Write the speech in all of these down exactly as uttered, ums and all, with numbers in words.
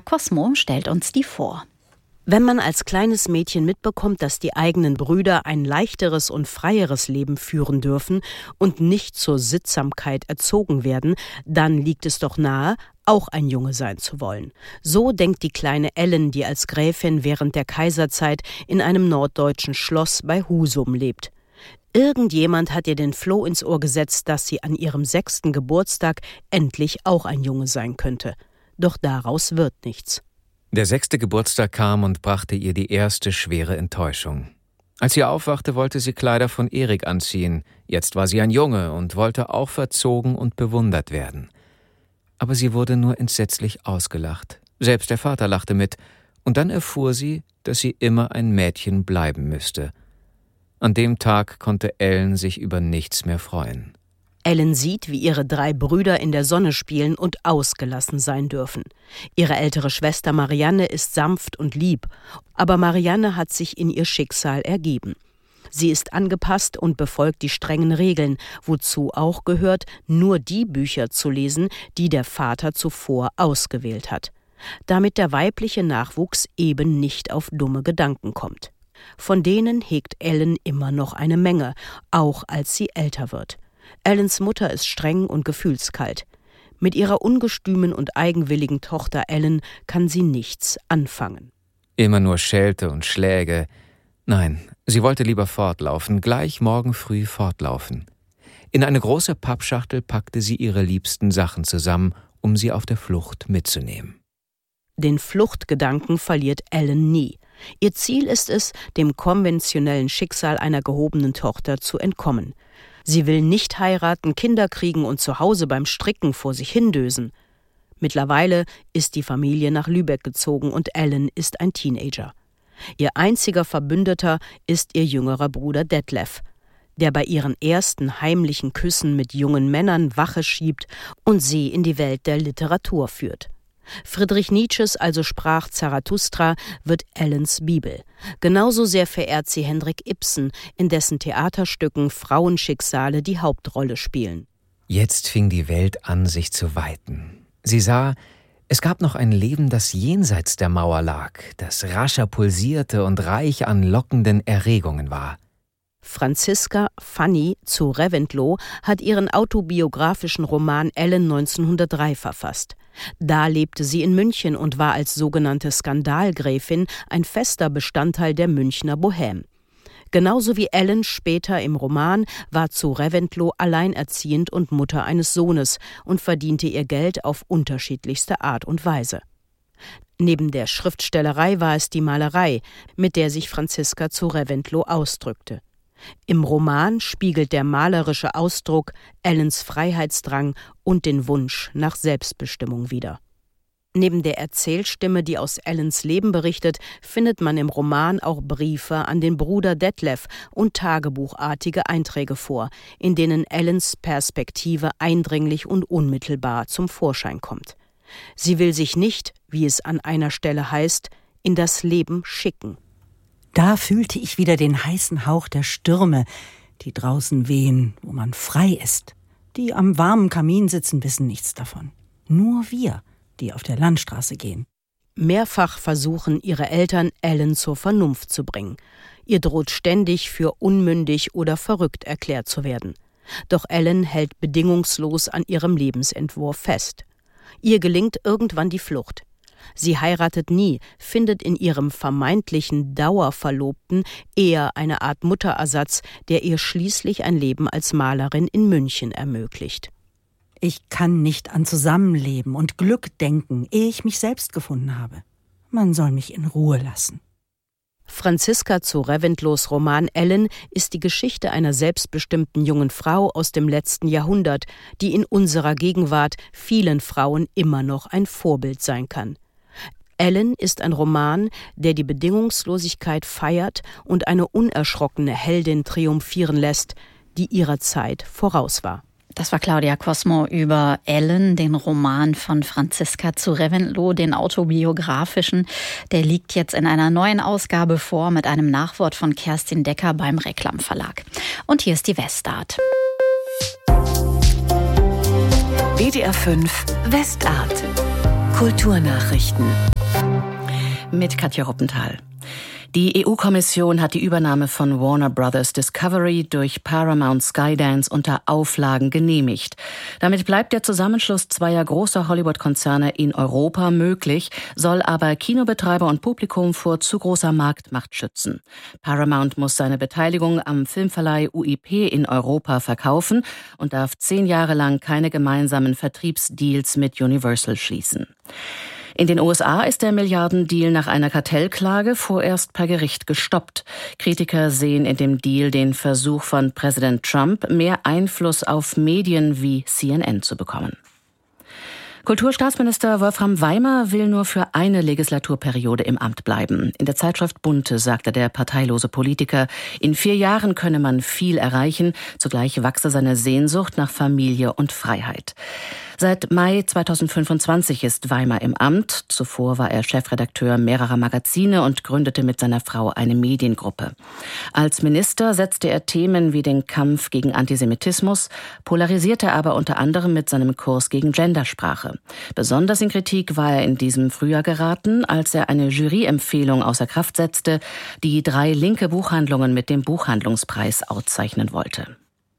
Cosmo stellt uns die vor. Wenn man als kleines Mädchen mitbekommt, dass die eigenen Brüder ein leichteres und freieres Leben führen dürfen und nicht zur Sittsamkeit erzogen werden, dann liegt es doch nahe, auch ein Junge sein zu wollen. So denkt die kleine Ellen, die als Gräfin während der Kaiserzeit in einem norddeutschen Schloss bei Husum lebt. Irgendjemand hat ihr den Floh ins Ohr gesetzt, dass sie an ihrem sechsten Geburtstag endlich auch ein Junge sein könnte. Doch daraus wird nichts. Der sechste Geburtstag kam und brachte ihr die erste schwere Enttäuschung. Als sie aufwachte, wollte sie Kleider von Erik anziehen. Jetzt war sie ein Junge und wollte auch verzogen und bewundert werden. Aber sie wurde nur entsetzlich ausgelacht. Selbst der Vater lachte mit. Und dann erfuhr sie, dass sie immer ein Mädchen bleiben müsste. An dem Tag konnte Ellen sich über nichts mehr freuen. Ellen sieht, wie ihre drei Brüder in der Sonne spielen und ausgelassen sein dürfen. Ihre ältere Schwester Marianne ist sanft und lieb, aber Marianne hat sich in ihr Schicksal ergeben. Sie ist angepasst und befolgt die strengen Regeln, wozu auch gehört, nur die Bücher zu lesen, die der Vater zuvor ausgewählt hat, damit der weibliche Nachwuchs eben nicht auf dumme Gedanken kommt. Von denen hegt Ellen immer noch eine Menge, auch als sie älter wird. Ellens Mutter ist streng und gefühlskalt. Mit ihrer ungestümen und eigenwilligen Tochter Ellen kann sie nichts anfangen. Immer nur Schelte und Schläge. Nein, sie wollte lieber fortlaufen, gleich morgen früh fortlaufen. In eine große Pappschachtel packte sie ihre liebsten Sachen zusammen, um sie auf der Flucht mitzunehmen. Den Fluchtgedanken verliert Ellen nie. Ihr Ziel ist es, dem konventionellen Schicksal einer gehobenen Tochter zu entkommen. Sie will nicht heiraten, Kinder kriegen und zu Hause beim Stricken vor sich hindösen. Mittlerweile ist die Familie nach Lübeck gezogen und Ellen ist ein Teenager. Ihr einziger Verbündeter ist ihr jüngerer Bruder Detlef, der bei ihren ersten heimlichen Küssen mit jungen Männern Wache schiebt und sie in die Welt der Literatur führt. Friedrich Nietzsches Also sprach Zarathustra wird Ellens Bibel. Genauso sehr verehrt sie Henrik Ibsen, in dessen Theaterstücken Frauenschicksale die Hauptrolle spielen. Jetzt fing die Welt an, sich zu weiten. Sie sah, es gab noch ein Leben, das jenseits der Mauer lag, das rascher pulsierte und reich an lockenden Erregungen war. Franziska Fanny zu Reventlow hat ihren autobiografischen Roman Ellen neunzehnhundertdrei verfasst. Da lebte sie in München und war als sogenannte Skandalgräfin ein fester Bestandteil der Münchner Bohème. Genauso wie Ellen später im Roman war zu Reventlow alleinerziehend und Mutter eines Sohnes und verdiente ihr Geld auf unterschiedlichste Art und Weise. Neben der Schriftstellerei war es die Malerei, mit der sich Franziska zu Reventlow ausdrückte. Im Roman spiegelt der malerische Ausdruck Ellens Freiheitsdrang und den Wunsch nach Selbstbestimmung wider. Neben der Erzählstimme, die aus Ellens Leben berichtet, findet man im Roman auch Briefe an den Bruder Detlef und tagebuchartige Einträge vor, in denen Ellens Perspektive eindringlich und unmittelbar zum Vorschein kommt. Sie will sich nicht, wie es an einer Stelle heißt, in das Leben schicken. Da fühlte ich wieder den heißen Hauch der Stürme, die draußen wehen, wo man frei ist. Die am warmen Kamin sitzen, wissen nichts davon. Nur wir, die auf der Landstraße gehen. Mehrfach versuchen ihre Eltern, Ellen zur Vernunft zu bringen. Ihr droht ständig, für unmündig oder verrückt erklärt zu werden. Doch Ellen hält bedingungslos an ihrem Lebensentwurf fest. Ihr gelingt irgendwann die Flucht. Sie heiratet nie, findet in ihrem vermeintlichen Dauerverlobten eher eine Art Mutterersatz, der ihr schließlich ein Leben als Malerin in München ermöglicht. Ich kann nicht an Zusammenleben und Glück denken, ehe ich mich selbst gefunden habe. Man soll mich in Ruhe lassen. Franziska zu Reventlows Roman Ellen ist die Geschichte einer selbstbestimmten jungen Frau aus dem letzten Jahrhundert, die in unserer Gegenwart vielen Frauen immer noch ein Vorbild sein kann. Ellen ist ein Roman, der die Bedingungslosigkeit feiert und eine unerschrockene Heldin triumphieren lässt, die ihrer Zeit voraus war. Das war Claudia Cosmo über Ellen, den Roman von Franziska zu Reventlow, den autobiografischen. Der liegt jetzt in einer neuen Ausgabe vor mit einem Nachwort von Kerstin Decker beim Reklam Verlag. Und hier ist die Westart. W D R fünf Westart. Kulturnachrichten. Mit Katja Ruppenthal. Die E U-Kommission hat die Übernahme von Warner Brothers Discovery durch Paramount Skydance unter Auflagen genehmigt. Damit bleibt der Zusammenschluss zweier großer Hollywood-Konzerne in Europa möglich, soll aber Kinobetreiber und Publikum vor zu großer Marktmacht schützen. Paramount muss seine Beteiligung am Filmverleih U I P in Europa verkaufen und darf zehn Jahre lang keine gemeinsamen Vertriebsdeals mit Universal schließen. In den U S A ist der Milliardendeal nach einer Kartellklage vorerst per Gericht gestoppt. Kritiker sehen in dem Deal den Versuch von Präsident Trump, mehr Einfluss auf Medien wie C N N zu bekommen. Kulturstaatsminister Wolfram Weimer will nur für eine Legislaturperiode im Amt bleiben. In der Zeitschrift Bunte sagte der parteilose Politiker, in vier Jahren könne man viel erreichen, zugleich wachse seine Sehnsucht nach Familie und Freiheit. Seit Mai zweitausendfünfundzwanzig ist Weimer im Amt. Zuvor war er Chefredakteur mehrerer Magazine und gründete mit seiner Frau eine Mediengruppe. Als Minister setzte er Themen wie den Kampf gegen Antisemitismus, polarisierte aber unter anderem mit seinem Kurs gegen Gendersprache. Besonders in Kritik war er in diesem Frühjahr geraten, als er eine Juryempfehlung außer Kraft setzte, die drei linke Buchhandlungen mit dem Buchhandlungspreis auszeichnen wollte.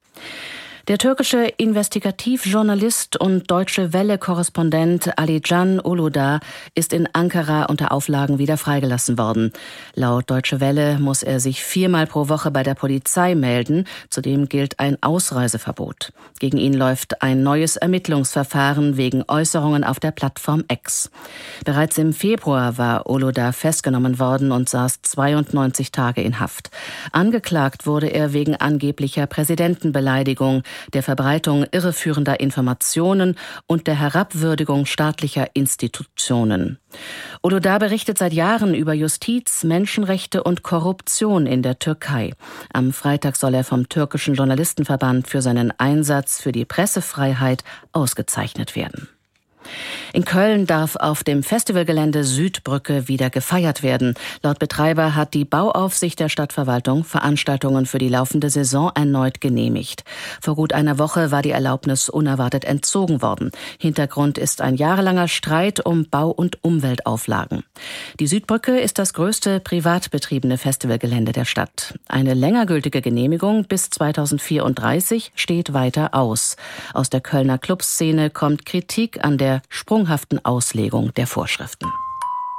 Der türkische Investigativjournalist und Deutsche Welle-Korrespondent Ali Can Uludağ ist in Ankara unter Auflagen wieder freigelassen worden. Laut Deutsche Welle muss er sich viermal pro Woche bei der Polizei melden. Zudem gilt ein Ausreiseverbot. Gegen ihn läuft ein neues Ermittlungsverfahren wegen Äußerungen auf der Plattform X. Bereits im Februar war Uludağ festgenommen worden und saß zweiundneunzig Tage in Haft. Angeklagt wurde er wegen angeblicher Präsidentenbeleidigung, der Verbreitung irreführender Informationen und der Herabwürdigung staatlicher Institutionen. Uludağ berichtet seit Jahren über Justiz, Menschenrechte und Korruption in der Türkei. Am Freitag soll er vom türkischen Journalistenverband für seinen Einsatz für die Pressefreiheit ausgezeichnet werden. In Köln darf auf dem Festivalgelände Südbrücke wieder gefeiert werden. Laut Betreiber hat die Bauaufsicht der Stadtverwaltung Veranstaltungen für die laufende Saison erneut genehmigt. Vor gut einer Woche war die Erlaubnis unerwartet entzogen worden. Hintergrund ist ein jahrelanger Streit um Bau- und Umweltauflagen. Die Südbrücke ist das größte privat betriebene Festivalgelände der Stadt. Eine länger gültige Genehmigung bis zweitausendvierunddreißig steht weiter aus. Aus der Kölner Clubszene kommt Kritik an der sprunghaften Auslegung der Vorschriften.